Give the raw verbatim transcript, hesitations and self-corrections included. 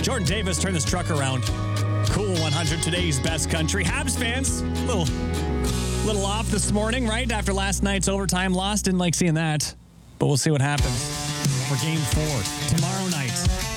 Jordan Davis turned this truck around. Cool one hundred, today's best country. Habs fans, little, little off this morning, right? After last night's overtime loss. Didn't like seeing that. But we'll see what happens for game four tomorrow night.